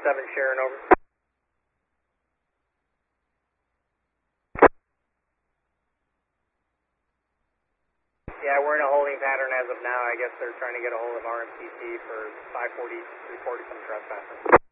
Sharon, over. Yeah, we're in a holding pattern as of now. I guess they're trying to get a hold of RMCC for 540, reporting some trespassing.